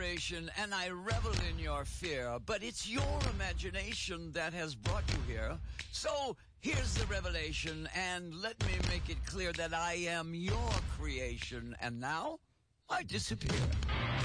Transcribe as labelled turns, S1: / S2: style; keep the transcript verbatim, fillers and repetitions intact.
S1: generation, and I revel in your fear, but it's your imagination that has brought you here. So here's the revelation, and let me make it clear that I am your creation, and now I disappear.